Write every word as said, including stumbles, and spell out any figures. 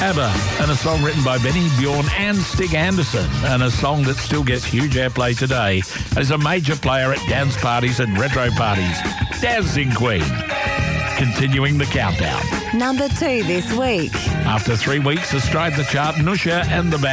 ABBA, and a song written by Benny Bjorn and Stig Anderson, and a song that still gets huge airplay today as a major player at dance parties and retro parties. Dancing Queen. Continuing the countdown. Number two this week. After three weeks astride the chart, Nusha and the band